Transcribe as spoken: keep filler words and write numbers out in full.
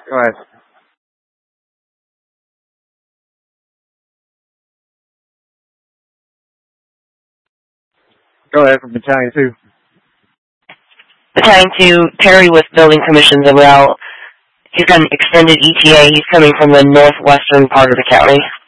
Go ahead. Go ahead from Battalion two. Battalion two, Terry with Building Commissions of Rail. He's got an extended E T A. He's coming from the northwestern part of the county.